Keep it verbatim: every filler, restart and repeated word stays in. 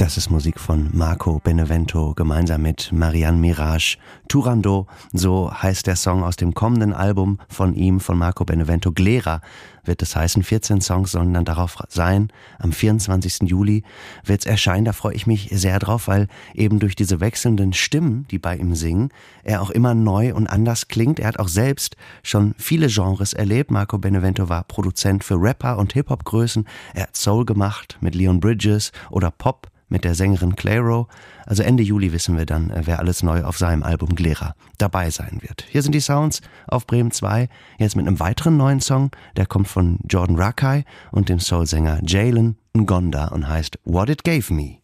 Das ist Musik von Marco Benevento gemeinsam mit Marianne Mirage. Turandot, so heißt der Song aus dem kommenden Album von ihm, von Marco Benevento. Glera wird es heißen. vierzehn Songs sollen dann darauf sein. Am vierundzwanzigsten Juli wird es erscheinen. Da freue ich mich sehr drauf, weil eben durch diese wechselnden Stimmen, die bei ihm singen, er auch immer neu und anders klingt. Er hat auch selbst schon viele Genres erlebt. Marco Benevento war Produzent für Rapper und Hip-Hop-Größen. Er hat Soul gemacht mit Leon Bridges oder Pop mit der Sängerin Clairo. Also Ende Juli wissen wir dann, wer alles neu auf seinem Album Glera dabei sein wird. Hier sind die Sounds auf Bremen zwei, jetzt mit einem weiteren neuen Song, der kommt von Jordan Rakei und dem Soulsänger Jalen Ngonda und heißt What It Gave Me.